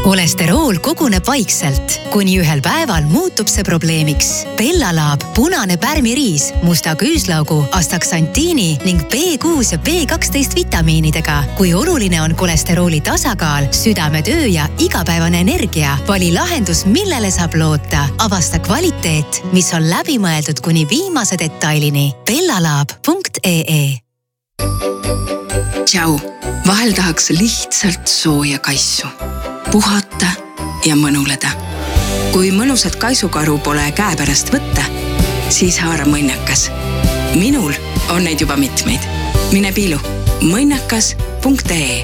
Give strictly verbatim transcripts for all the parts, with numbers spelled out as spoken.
Kolesterool koguneb vaikselt, kuni ühel päeval muutub see probleemiks. Bellalaab, punane pärmiriis, musta küüslaugu, astaksantiini ning B kuus ja B kaksteist vitamiinidega. Kui oluline on kolesterooli tasakaal, südame töö ja igapäevane energia, vali lahendus, millele saab loota. Avasta kvaliteet, mis on läbimõeldud kuni viimase detailini. bellalaab punkt ee. Tšau, vahel tahaks lihtsalt sooja kaisu. Puhata ja mõnuleda. Kui mõnusat kaisukaru pole käepärast võtta, siis haara mõnnakas. Minul on neid juba mitmeid. Mine piilu mõnnakas punkt ee.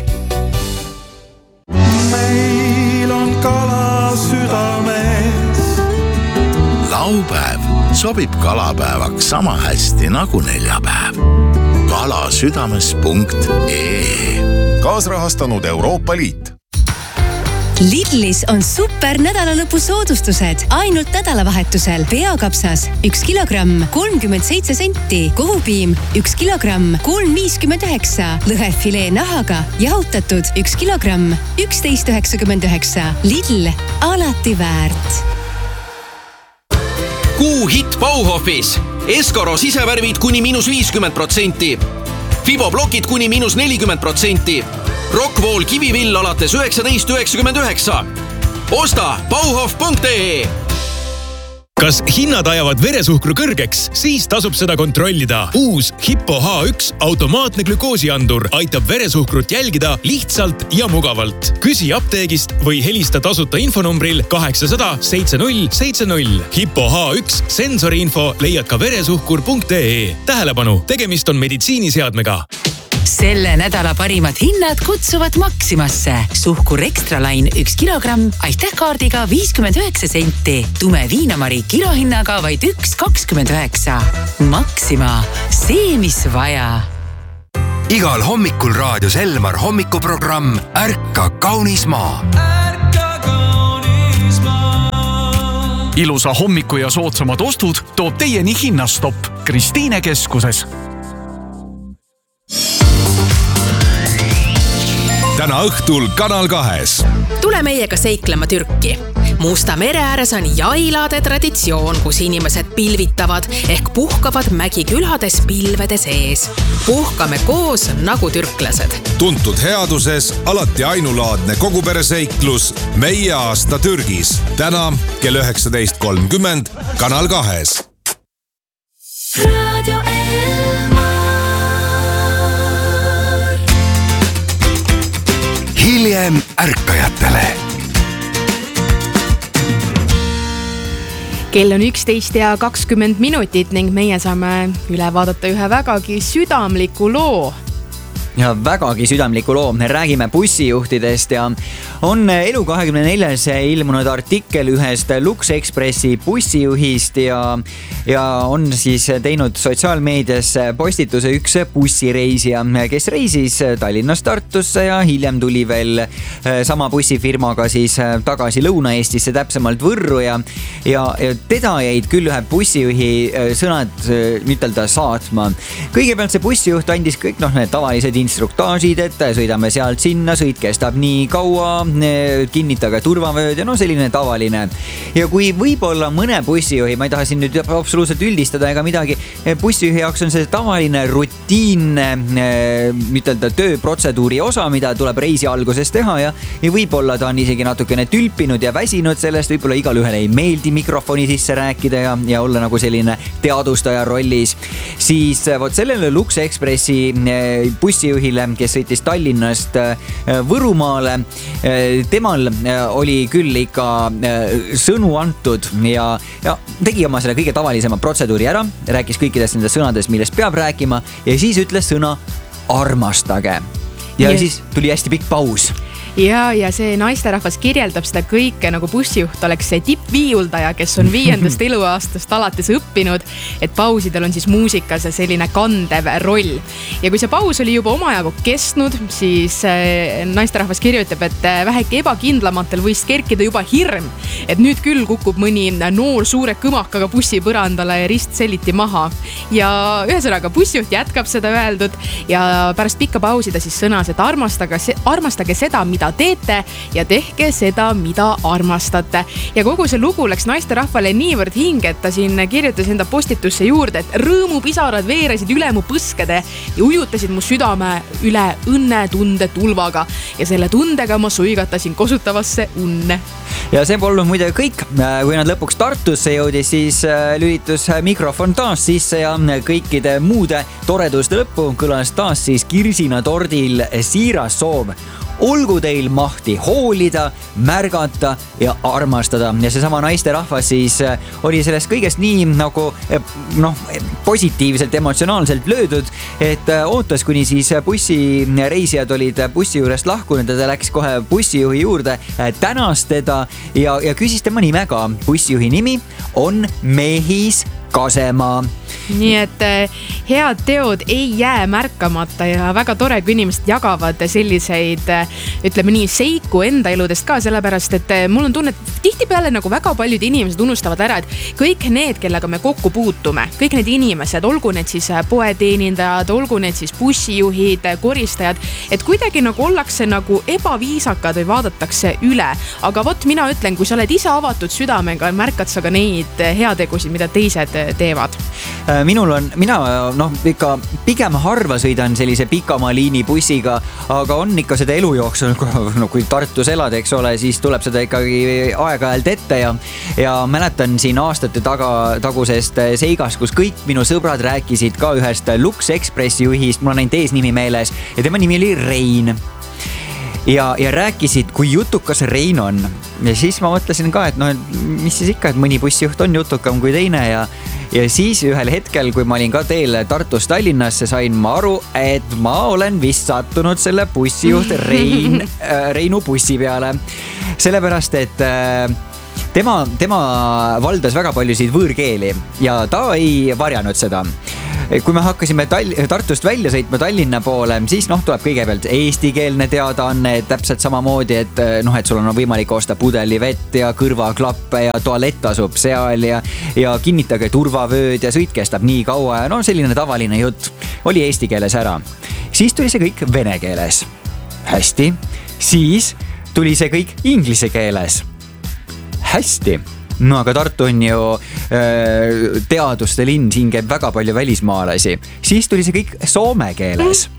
Meil on kala südames. Laupäev sobib kalapäevaks sama hästi nagu neljapäev. kalasüdames punkt ee. Kaasrahastanud Euroopa Liit. Lidlis on super nädalalõpu soodustused. Ainult nädalavahetusel peakapsas üks kilogramm kolmkümmend seitse senti, kohupiim üks kilogramm kolm viiskümmend üheksa, lõhefilee nahaga jahutatud üks kilogramm üksteist üheksakümmend üheksa. Lidl, alati väärt. Kuu hitt Bauhofis. Eskaro sisevärvid kuni miinus viiskümmend protsenti. Fiboblokid kuni miinus nelikümmend protsenti. Rockwool kivivill alates üheksateist üheksakümmend üheksa. Osta bauhof punkt ee. Kas hinnad ajavad veresuhkru kõrgeks? Siis tasub seda kontrollida. Uus Hippo H üks automaatne glükoosiandur aitab veresuhkrut jälgida lihtsalt ja mugavalt. Küsi apteegist või helista tasuta infonumbril kaheksasada seitsekümmend null seitsekümmend null. Hippo H üks sensoriinfo leiad ka veresuhkur punkt ee. Tähelepanu, tegemist on meditsiiniseadmega. Selle nädala parimad hinnad kutsuvad Maximasse. Suhkur Extraline üks kilogramm, aitähkaardiga viiskümmend üheksa senti. Tume viinamari kilohinnaga vaid üks kakskümmend üheksa. Maxima, see mis vaja. Igal hommikul raadios Elmar hommikuprogramm Ärka kaunis maa. Ilusa hommiku ja soodsamad ostud toob teieni hinnastopp Kristiine keskuses. Täna õhtul Kanal kahes. Tule meiega seiklema Türki. Musta mere ääres on jailade traditsioon, kus inimesed pilvitavad ehk puhkavad mägikülades pilvede sees. Puhkame koos nagu türklased. Tuntud headuses alati ainulaadne kogupereseiklus Meie aasta Türgis. Täna kell üheksateist kolmkümmend Kanal kahes. Radio Elmar. Hiljem ärkajatele. Kell on üksteist ja kakskümmend minutit ning meie saame üle vaadata ühe vägagi südamliku loo. Ja vägagi südamliku loo. Räägime bussijuhtidest ja on Elu kahekümne neljas ilmunud artikkel ühest Lux Expressi bussijuhist ja, ja on siis teinud sotsiaalmeedias postituse üks bussireisija, kes reisis Tallinnast Tartusse ja hiljem tuli veel sama bussifirmaga siis tagasi Lõuna-Eestisse, täpsemalt Võrru ja, ja, ja teda jäid küll ühe bussijuhi sõnad ütelda saatma. Kõigepealt see bussijuht andis kõik noh, need tavalised instruktaažid, et sõidame sealt sinna, sõit kestab nii kaua, kinnitage turvavööd ja no selline tavaline. Ja kui võib-olla mõne bussijuhi, ma ei taha siin nüüd absoluutselt üldistada ega midagi, bussijuhi jaoks on see tavaline rutiinne ütelda tööprotseduuri osa, mida tuleb reisi alguses teha ja, ja võib-olla ta on isegi natukene tülpinud ja väsinud sellest, võib-olla igal ühel ei meeldi mikrofoni sisse rääkida ja, ja olla nagu selline teadustaja rollis. Siis võt sellele Lux Expressi bussijuhi kes sõitis Tallinnast Võrumaale. Temal oli küll ikka sõnu antud ja, ja tegi oma selle kõige tavalisema protseduuri ära, rääkis kõikidest nendest sõnadest, millest peab rääkima ja siis ütles sõna armastage. Ja, ja siis tuli hästi pikk paus. Ja, ja see naisterahvas kirjeldab seda kõike nagu bussijuht oleks see tippviiuldaja, kes on viiendast eluaastast alates õppinud, et pausidel on siis muusikas selline kandev roll. Ja kui see paus oli juba omajagu kestnud, siis naisterahvas kirjutab, et väheke ebakindlamatel võis kerkida juba hirm, et nüüd küll kukub mõni noor suure kõmakaga bussi põrandale ja ristselliti maha. Ja ühesõnaga bussijuht jätkab seda öeldud ja pärast pikka pausi ta siis sõnas, sõnas, et armastage, armastage seda, mida teete ja tehke seda, mida armastate. Ja kogu see lugu läks naisterahvale niivõrd hinge, et ta siin kirjutas enda postitusse juurde, et rõõmupisarad veeresid üle mu põskede ja ujutasid mu südame üle õnnetunde tulvaga ja selle tundega ma suigatasin kosutavasse unne. Ja see polnud muide kõik. Kui nad lõpuks Tartusse jõudis, siis lülitus mikrofon taas sisse ja kõikide muude toreduste lõppu kõlas taas siis Kirsina tordil siiras soov. Olgu teil mahti hoolida, märgata ja armastada. Ja seesama naisterahvas siis oli sellest kõigest nii nagu noh, positiivselt, emotsionaalselt löödud, et ootas, kuni siis bussireisijad olid bussi juurest lahkunud ja ta läks kohe bussijuhi juurde, tänas teda ja, ja küsis tema nime ka. Bussijuhi nimi on Mehis Kasemaa. Nii et head teod ei jää märkamata ja väga tore, kui inimesed jagavad selliseid, ütleme nii, seiku enda eludest ka, sellepärast, et mul on tunne, et tihtipeale nagu väga paljud inimesed unustavad ära, et kõik need, kellega me kokku puutume, kõik need inimesed, olgu need siis poeteenindajad, olgu need siis bussijuhid, koristajad, et kuidagi nagu ollakse nagu ebaviisakad või vaadatakse üle. Aga vot mina ütlen, kui sa oled ise avatud südamega, märkad sa ka neid heategusid, mida teised teevad. Minul on, mina noh, ikka pigem harva sõidan sellise pikamaa liini bussiga, aga on ikka seda elu jooksul, no kui Tartus elad, eks ole, siis tuleb seda ikkagi aeg-ajalt ette ja, ja mäletan siin aastate taga, tagusest seigast, kus kõik minu sõbrad rääkisid ka ühest Lux Expressi juhist, mul on ainult eesnimi meeles ja tema nimi oli Rein. Ja, ja rääkisid, kui jutukas Rein on. Ja siis ma mõtlesin ka, et no, mis siis ikka, et mõni bussijuht on jutukam kui teine ja, ja siis ühel hetkel, kui ma olin ka teel Tartus Tallinnasse, sain ma aru, et ma olen vist sattunud selle bussijuht Rein, Reinu bussi peale. Sellepärast, et tema, tema valdas väga paljusid võõrkeeli ja ta ei varjanud seda. Kui me hakkasime Tall- Tartust välja sõitma Tallinna poole, siis noh, tuleb kõigepealt eestikeelne teadaanne, täpselt samamoodi, et noh, et sul on võimalik osta pudeli vett ja kõrvaklappe ja tualett asub seal ja, ja kinnitage turvavööd ja sõit kestab nii kaua ja no selline tavaline jutt oli eesti keeles ära. Siis tuli see kõik vene keeles. Hästi. Siis tuli see kõik inglise keeles. Hästi. No aga Tartu on ju äh, teaduste linn, siin käib väga palju välismaalasi. Siis tuli see kõik soome keeles.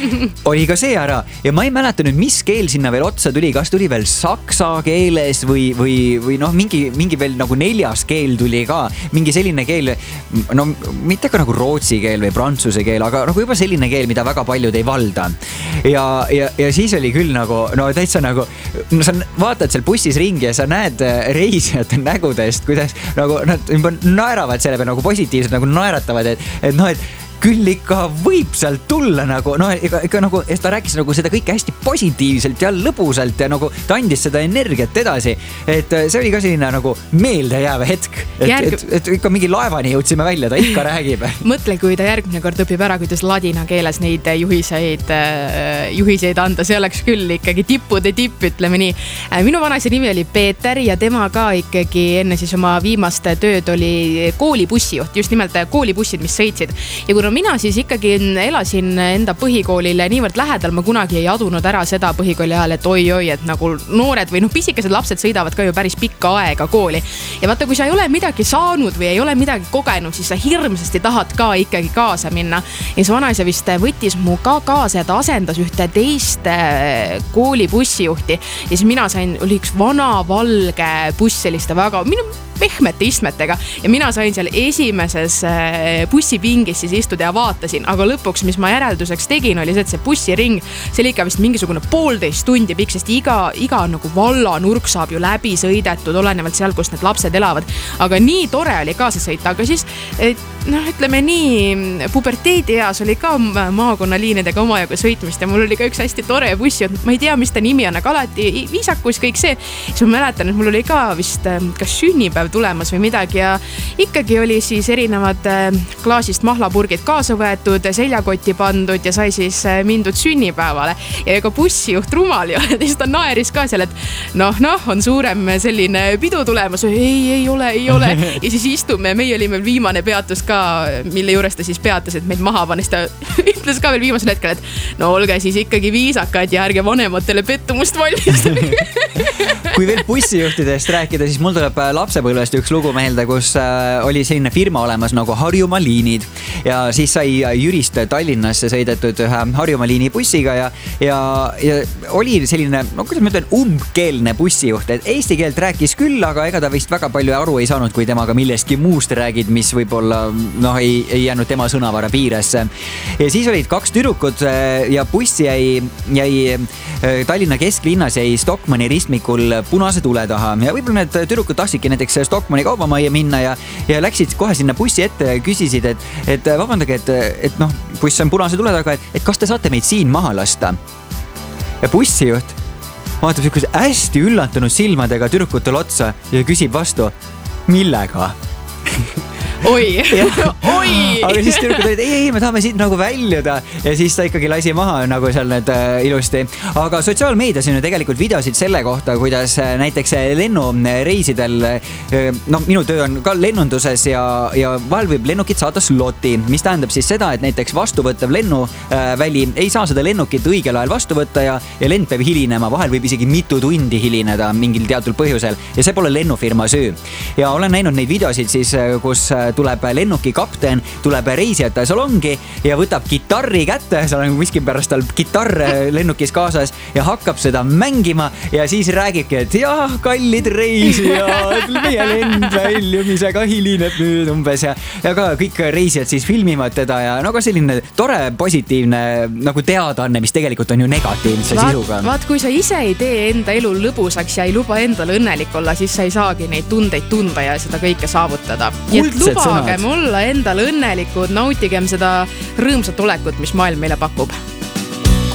Oli ka see ära ja ma ei mäleta nüüd, mis keel sinna veel otsa tuli, kas tuli veel saksa keeles või, või, või noh, mingi, mingi veel nagu neljas keel tuli ka, mingi selline keel, no mitte ka nagu rootsi keel või prantsuse keel, aga nagu juba selline keel, mida väga paljud ei valda. Ja, ja, ja siis oli küll nagu, no täitsa nagu, no sa vaatad seal bussis ringi ja sa näed reisijate nägudest, kuidas nagu nad naeravad selle peale nagu positiivselt, nagu naeratavad, et, et noh, et küll ikka võib sealt tulla nagu, noh, ikka, ikka nagu, ta rääkis nagu seda kõike hästi positiivselt ja lõbusalt ja nagu ta andis seda energiat edasi, et see oli ka selline nagu meeldejääv hetk, et, Järg... et, et ikka mingi laevani jõudsime välja, ta ikka räägib. Mõtle, kui ta järgmine kord õpib ära, kuidas ladina keeles neid juhiseid, juhiseid anda, see oleks küll ikkagi tippude tipp, ütleme nii. Minu vanaisa nimi oli Peeter ja tema ka ikkagi enne siis oma viimast tööd oli koolibussijuht, just nimelt koolibussid, mis sõitsid ja kui no mina siis ikkagi elasin enda põhikoolile niivõrd lähedal, ma kunagi ei adunud ära seda põhikooli ajal, et oi-oi, et nagu noored või noh, pisikesed lapsed sõidavad ka ju päris pikka aega kooli. Ja vaata, kui sa ei ole midagi saanud või ei ole midagi kogenud, siis sa hirmsasti tahad ka ikkagi kaasa minna. Ja see vanaisa vist võttis mu ka kaasa ja ta asendas ühte teist koolibussijuhti. Ja siis mina sain, oli üks vana valge buss selliste väga, minu pehmete istmetega ja mina sain seal esimeses bussipingis siis istuda ja vaatasin, aga lõpuks, mis ma järelduseks tegin, oli see, et see bussiring, see oli ikka vist mingisugune poolteist tundi pikk, sest iga, iga nagu valla nurk saab ju läbi sõidetud, olenevalt seal, kus need lapsed elavad. Aga nii tore oli kaasa sõita, aga siis noh, ütleme nii, puberteedi eas oli ka maakonnaliinidega omajagu sõitmist ja mul oli ka üks hästi tore bussi, ma ei tea, mis ta nimi on, aga alati viisakus kõik see. Siis ma mäletan, et mul oli ka vist kas sünnipäev tulemas või midagi ja ikkagi oli siis erinevad klaasist mahlapurgid kaasa võetud, seljakotti pandud ja sai siis mindud sünnipäevale. Ja ega bussijuht rumal ei ole, siis ta naeris ka seal, et noh, noh, on suurem selline pidu tulemas. Ei, ei ole, ei ole. Ja siis istume, meie olime viimane peatus ka, mille juures ta siis peatas, et meid maha pannes. Ta ütles ka veel viimasel hetkel, et no olge siis ikkagi viisakad ja ärge vanematele pettumust valmistada. Kui veel bussijuhtidest rääkida, siis mul tuleb lapsepõlvest üks lugu meelde, kus oli selline firma olemas nagu Harjumaa liinid ja siis sai Jürist Tallinnasse sõidetud ühe Harjumaa liini bussiga ja, ja, ja oli selline, no kuidas ma ütlen, umbkeelne bussijuht, et eesti keelt rääkis küll, aga ega ta vist väga palju aru ei saanud, kui temaga millestki muust räägid, mis võib-olla noh, ei, ei jäänud tema sõnavara piiresse. Ja siis olid kaks tüdrukut ja buss jäi, jäi Tallinna kesklinnas jäi Stockmanni ristmikul punase tule taha ja võib-olla need tüdrukud tahtsidki näiteks Stockmanni kaubamajja minna ja, ja läksid kohe sinna bussi ette ja küsisid, et, et vabandage, et, et noh, buss on punase tule taga, et, et kas te saate meid siin maha lasta? Ja bussijuht vaatab siukese hästi üllatunud silmadega tüdrukutele otsa ja küsib vastu, millega? Oi, oi. Aga siis tüdrukud olid, ei, ei, me tahame siit nagu väljuda ja siis ta ikkagi lasi maha nagu seal need äh, ilusti. Aga sotsiaalmeedias on ju tegelikult videosid selle kohta, kuidas näiteks lennureisidel, äh, no minu töö on ka lennunduses ja, ja vahel võib lennukit saada sloti, mis tähendab siis seda, et näiteks vastuvõttev lennuväli äh, ei saa seda lennukit õigel ajal vastu võtta ja, ja lend peab hilinema, vahel võib isegi mitu tundi hilineda mingil teatud põhjusel ja see pole lennufirma süü. Ja olen näinud neid videosid siis, kus tuleb lennuki kapten, tuleb reisijate salongi ja võtab kitarri kätte, seal on miski pärast tal kitarr lennukis kaasas ja hakkab seda mängima ja siis räägibki, et jah, kallid reisijad, meie lend väljumisega hilineb nüüd umbes ja, ja ka kõik reisijad siis filmivad teda ja no ka selline tore, positiivne nagu teadaanne, mis tegelikult on ju negatiivse vaat, sisuga. Vaat, kui sa ise ei tee enda elu lõbusaks ja ei luba endale õnnelik olla, siis sa ei saagi neid tundeid tunda ja seda kõike saavutada. Lubagem olla endal õnnelikud, nautigem seda rõõmsat olekut, mis maailm meile pakub.